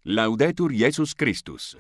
Laudetur Jesus Christus.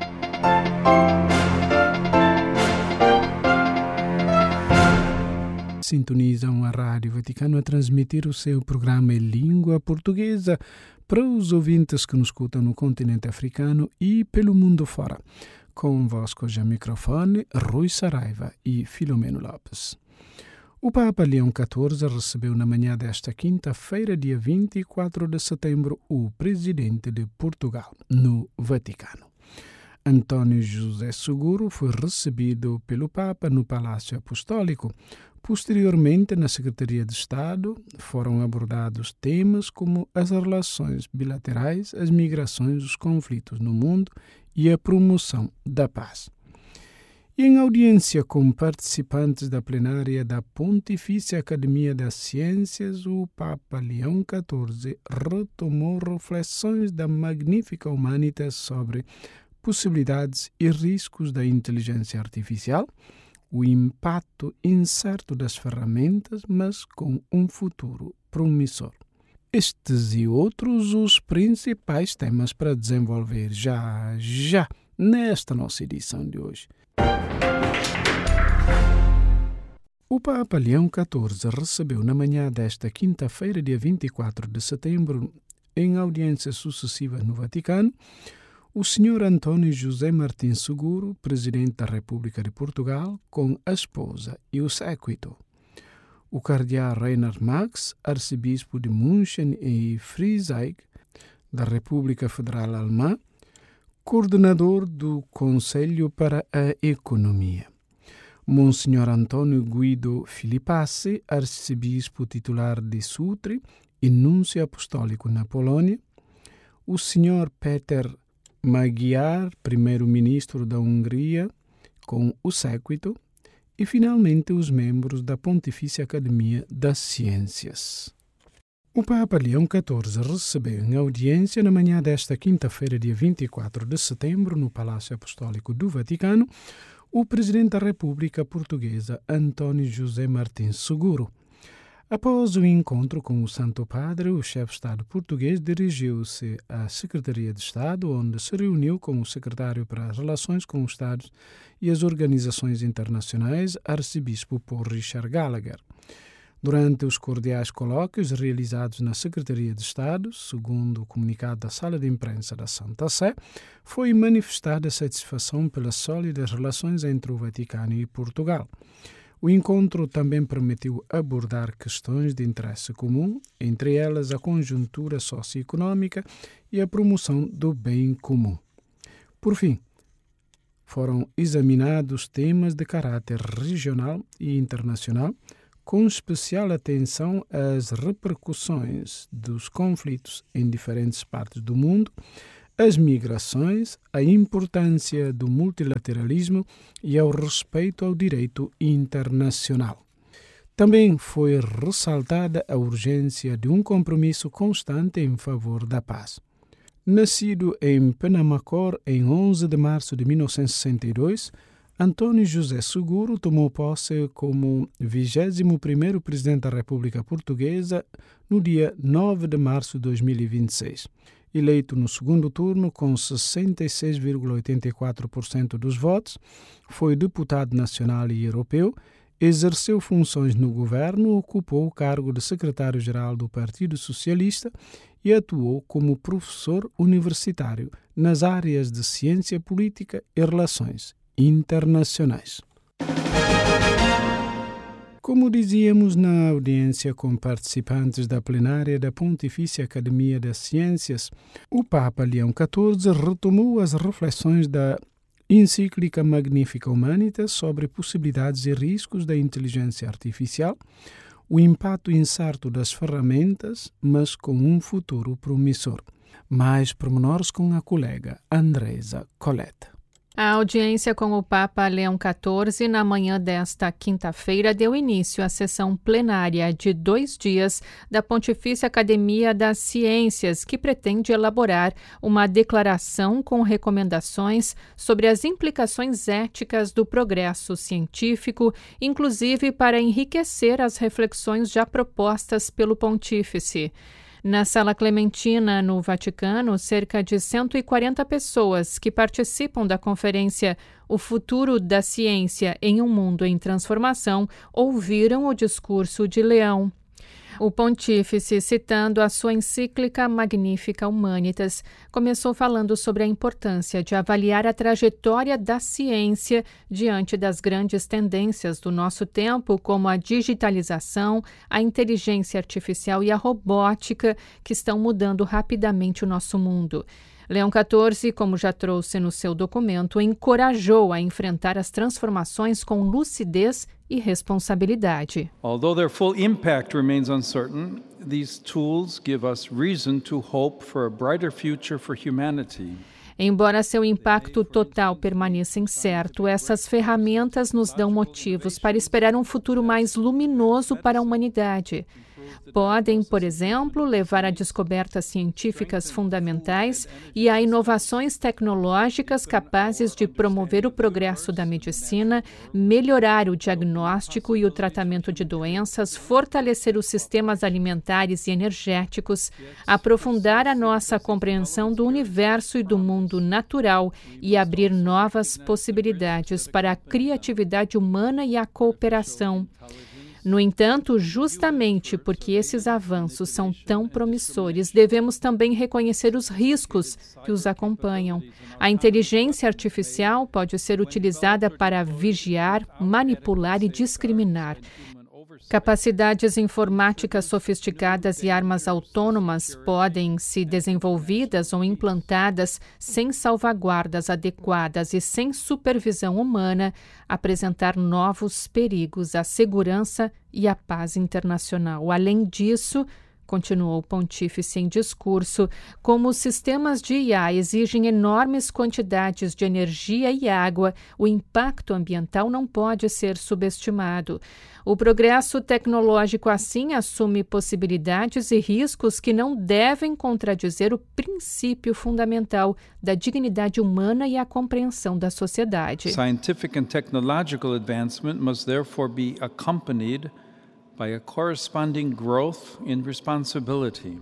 Sintonizam a Rádio Vaticano a transmitir o seu programa em língua portuguesa para os ouvintes que nos escutam no continente africano e pelo mundo fora. Convosco já microfone, Rui Saraiva e Filomeno Lopes. O Papa Leão XIV recebeu na manhã desta quinta-feira, dia 24 de setembro, o presidente de Portugal, no Vaticano. António José Seguro foi recebido pelo Papa no Palácio Apostólico. Posteriormente, na Secretaria de Estado, foram abordados temas como as relações bilaterais, as migrações, os conflitos no mundo e a promoção da paz. E em audiência com participantes da plenária da Pontifícia Academia das Ciências, o Papa Leão XIV retomou reflexões da Magnificat Humanitas sobre possibilidades e riscos da inteligência artificial, o impacto incerto das ferramentas, mas com um futuro promissor. Estes e outros os principais temas para desenvolver já nesta nossa edição de hoje. O Papa Leão XIV recebeu na manhã desta quinta-feira, dia 24 de setembro, em audiências sucessivas no Vaticano, o Sr. António José Martins Seguro, Presidente da República de Portugal, com a esposa e o séquito. O cardeal Reinhard Marx, arcebispo de München e Frieseig, da República Federal Alemã, coordenador do Conselho para a Economia. Monsenhor Antônio Guido Filipassi, arcebispo titular de Sutri e núncio apostólico na Polônia. O Sr. Peter Magyar, primeiro-ministro da Hungria, com o séquito, e finalmente os membros da Pontifícia Academia das Ciências. O Papa Leão XIV recebeu em audiência na manhã desta quinta-feira, dia 24 de setembro, no Palácio Apostólico do Vaticano, o Presidente da República Portuguesa, António José Martins Seguro. Após o encontro com o Santo Padre, o chefe de Estado português dirigiu-se à Secretaria de Estado, onde se reuniu com o secretário para as Relações com os Estados e as Organizações Internacionais, arcebispo Paul Richard Gallagher. Durante os cordiais colóquios realizados na Secretaria de Estado, segundo o comunicado da Sala de Imprensa da Santa Sé, foi manifestada satisfação pelas sólidas relações entre o Vaticano e Portugal. O encontro também permitiu abordar questões de interesse comum, entre elas a conjuntura socioeconómica e a promoção do bem comum. Por fim, foram examinados temas de caráter regional e internacional, com especial atenção às repercussões dos conflitos em diferentes partes do mundo, as migrações, a importância do multilateralismo e ao respeito ao direito internacional. Também foi ressaltada a urgência de um compromisso constante em favor da paz. Nascido em Penamacor em 11 de março de 1962, António José Seguro tomou posse como 21º Presidente da República Portuguesa no dia 9 de março de 2026. Eleito no segundo turno com 66,84% dos votos, foi deputado nacional e europeu, exerceu funções no governo, ocupou o cargo de secretário-geral do Partido Socialista e atuou como professor universitário nas áreas de ciência política e relações internacionais. Como dizíamos na audiência com participantes da plenária da Pontifícia Academia das Ciências, o Papa Leão XIV retomou as reflexões da encíclica Magnificat Humanitas sobre possibilidades e riscos da inteligência artificial, o impacto incerto das ferramentas, mas com um futuro promissor. Mais pormenores com a colega Andresa Coletta. A audiência com o Papa Leão XIV na manhã desta quinta-feira deu início à sessão plenária de 2 dias da Pontifícia Academia das Ciências, que pretende elaborar uma declaração com recomendações sobre as implicações éticas do progresso científico, inclusive para enriquecer as reflexões já propostas pelo Pontífice. Na Sala Clementina, no Vaticano, cerca de 140 pessoas que participam da conferência O Futuro da Ciência em um Mundo em Transformação ouviram o discurso de Leão. O pontífice, citando a sua encíclica Magnificat Humanitas, começou falando sobre a importância de avaliar a trajetória da ciência diante das grandes tendências do nosso tempo, como a digitalização, a inteligência artificial e a robótica, que estão mudando rapidamente o nosso mundo. Leão XIV, como já trouxe no seu documento, encorajou a enfrentar as transformações com lucidez e responsabilidade. Although their full impact remains uncertain, these tools give us reason to hope for a brighter future for humanity. Embora seu impacto total permaneça incerto, essas ferramentas nos dão motivos para esperar um futuro mais luminoso para a humanidade. Podem, por exemplo, levar a descobertas científicas fundamentais e a inovações tecnológicas capazes de promover o progresso da medicina, melhorar o diagnóstico e o tratamento de doenças, fortalecer os sistemas alimentares e energéticos, aprofundar a nossa compreensão do universo e do mundo natural e abrir novas possibilidades para a criatividade humana e a cooperação. No entanto, justamente porque esses avanços são tão promissores, devemos também reconhecer os riscos que os acompanham. A inteligência artificial pode ser utilizada para vigiar, manipular e discriminar. Capacidades informáticas sofisticadas e armas autônomas podem, se desenvolvidas ou implantadas sem salvaguardas adequadas e sem supervisão humana, apresentar novos perigos à segurança e à paz internacional. Além disso, continuou o pontífice em discurso, como os sistemas de IA exigem enormes quantidades de energia e água, o impacto ambiental não pode ser subestimado. O progresso tecnológico, assim, assume possibilidades e riscos que não devem contradizer o princípio fundamental da dignidade humana e a compreensão da sociedade. Scientific and technological advancement must therefore be accompanied by a corresponding growth in responsibility.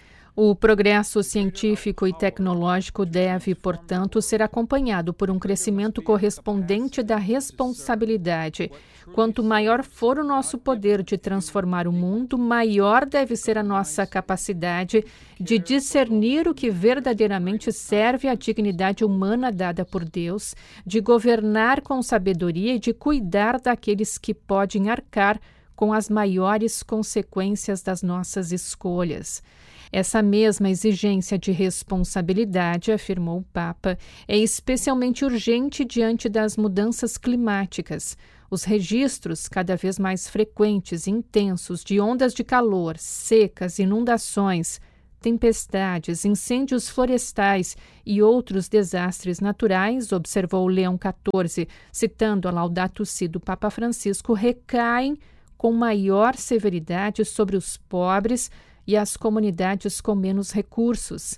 O progresso científico e tecnológico deve, portanto, ser acompanhado por um crescimento correspondente da responsabilidade. Quanto maior for o nosso poder de transformar o mundo, maior deve ser a nossa capacidade de discernir o que verdadeiramente serve à dignidade humana dada por Deus, de governar com sabedoria e de cuidar daqueles que podem arcar com as maiores consequências das nossas escolhas. Essa mesma exigência de responsabilidade, afirmou o Papa, é especialmente urgente diante das mudanças climáticas. Os registros cada vez mais frequentes e intensos de ondas de calor, secas, inundações, tempestades, incêndios florestais e outros desastres naturais, observou Leão XIV, citando a Laudato Si do Papa Francisco, recaem com maior severidade sobre os pobres e as comunidades com menos recursos.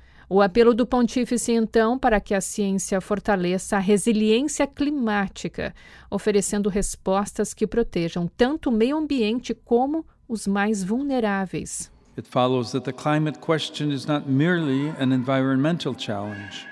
O apelo do pontífice, então, para que a ciência fortaleça a resiliência climática, oferecendo respostas que protejam tanto o meio ambiente como os mais vulneráveis. It follows that the climate question is not merely an environmental challenge.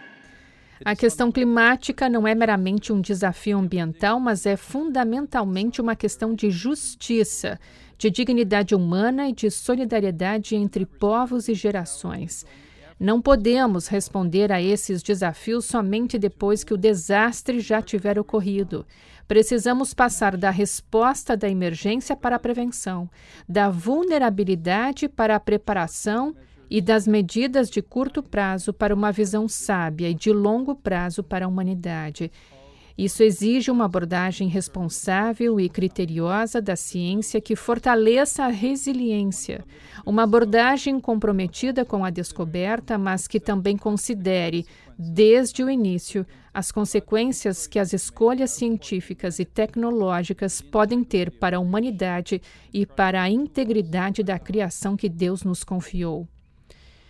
A questão climática não é meramente um desafio ambiental, mas é fundamentalmente uma questão de justiça, de dignidade humana e de solidariedade entre povos e gerações. Não podemos responder a esses desafios somente depois que o desastre já tiver ocorrido. Precisamos passar da resposta da emergência para a prevenção, da vulnerabilidade para a preparação e das medidas de curto prazo para uma visão sábia e de longo prazo para a humanidade. Isso exige uma abordagem responsável e criteriosa da ciência que fortaleça a resiliência, uma abordagem comprometida com a descoberta, mas que também considere, desde o início, as consequências que as escolhas científicas e tecnológicas podem ter para a humanidade e para a integridade da criação que Deus nos confiou.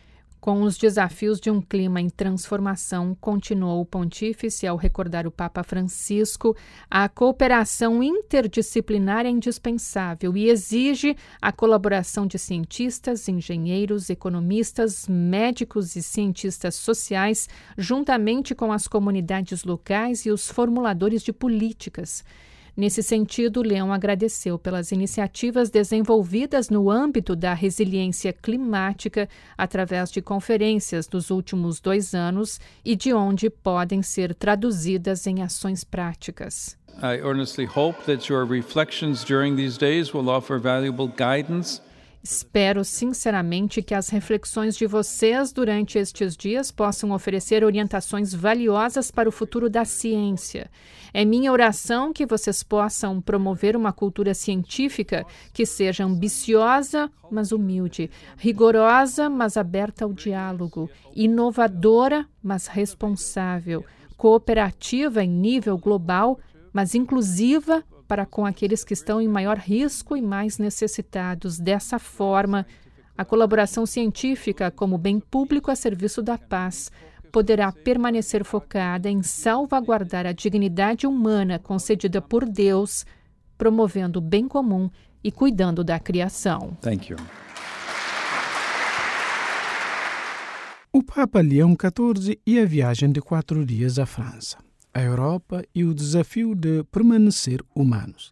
Com os desafios de um clima em transformação, continuou o pontífice ao recordar o Papa Francisco, a cooperação interdisciplinar é indispensável e exige a colaboração de cientistas, engenheiros, economistas, médicos e cientistas sociais, juntamente com as comunidades locais e os formuladores de políticas. Nesse sentido, Leão agradeceu pelas iniciativas desenvolvidas no âmbito da resiliência climática através de conferências dos últimos 2 anos e de onde podem ser traduzidas em ações práticas. I earnestly hope that your reflections during these days will offer valuable guidance. Espero sinceramente que as reflexões de vocês durante estes dias possam oferecer orientações valiosas para o futuro da ciência. É minha oração que vocês possam promover uma cultura científica que seja ambiciosa, mas humilde, rigorosa, mas aberta ao diálogo, inovadora, mas responsável, cooperativa em nível global, mas inclusiva para com aqueles que estão em maior risco e mais necessitados. Dessa forma, a colaboração científica como bem público a serviço da paz poderá permanecer focada em salvaguardar a dignidade humana concedida por Deus, promovendo o bem comum e cuidando da criação. Thank you. O Papa Leão XIV e a viagem de 4 dias à França, a Europa e o desafio de permanecer humanos.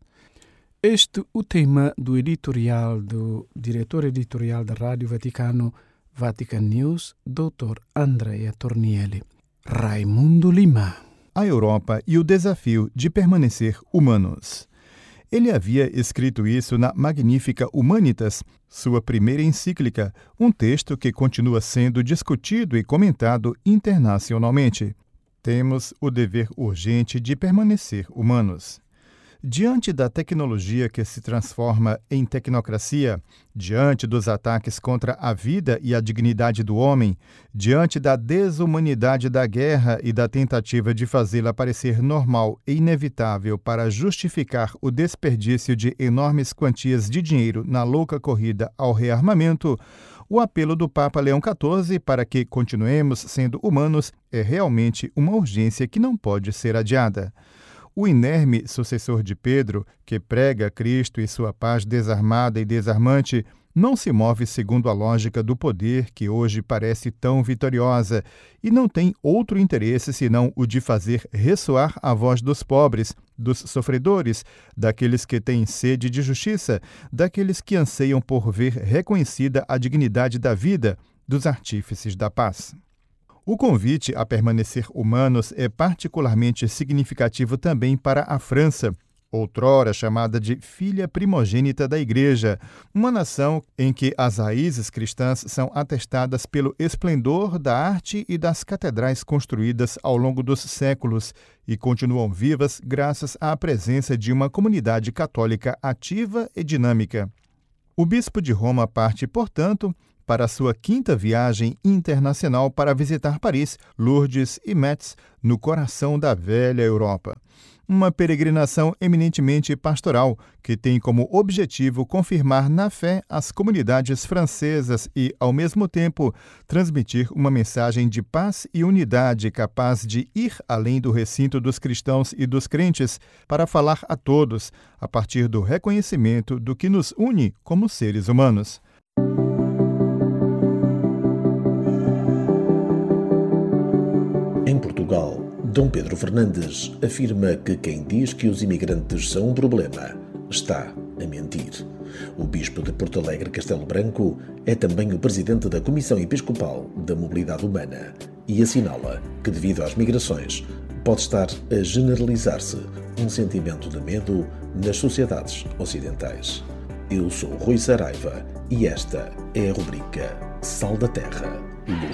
Este o tema do editorial do diretor editorial da Rádio Vaticano, Vatican News, Dr. Andrea Tornielli. Raimundo Lima. A Europa e o desafio de permanecer humanos. Ele havia escrito isso na Magnificat Humanitas, sua primeira encíclica, um texto que continua sendo discutido e comentado internacionalmente. Temos o dever urgente de permanecer humanos. Diante da tecnologia que se transforma em tecnocracia, diante dos ataques contra a vida e a dignidade do homem, diante da desumanidade da guerra e da tentativa de fazê-la parecer normal e inevitável para justificar o desperdício de enormes quantias de dinheiro na louca corrida ao rearmamento, o apelo do Papa Leão XIV para que continuemos sendo humanos é realmente uma urgência que não pode ser adiada. O inerme sucessor de Pedro, que prega Cristo e sua paz desarmada e desarmante, não se move segundo a lógica do poder que hoje parece tão vitoriosa e não tem outro interesse senão o de fazer ressoar a voz dos pobres, dos sofredores, daqueles que têm sede de justiça, daqueles que anseiam por ver reconhecida a dignidade da vida, dos artífices da paz. O convite a permanecer humanos é particularmente significativo também para a França, outrora chamada de filha primogênita da Igreja, uma nação em que as raízes cristãs são atestadas pelo esplendor da arte e das catedrais construídas ao longo dos séculos e continuam vivas graças à presença de uma comunidade católica ativa e dinâmica. O bispo de Roma parte, portanto, para a sua 5ª viagem internacional para visitar Paris, Lourdes e Metz, no coração da velha Europa. Uma peregrinação eminentemente pastoral, que tem como objetivo confirmar na fé as comunidades francesas e, ao mesmo tempo, transmitir uma mensagem de paz e unidade capaz de ir além do recinto dos cristãos e dos crentes para falar a todos, a partir do reconhecimento do que nos une como seres humanos. Em Portugal, Dom Pedro Fernandes afirma que quem diz que os imigrantes são um problema está a mentir. O bispo de Porto Alegre Castelo Branco é também o presidente da Comissão Episcopal da Mobilidade Humana e assinala que, devido às migrações, pode estar a generalizar-se um sentimento de medo nas sociedades ocidentais. Eu sou Rui Saraiva e esta é a rubrica Sal da Terra, Luz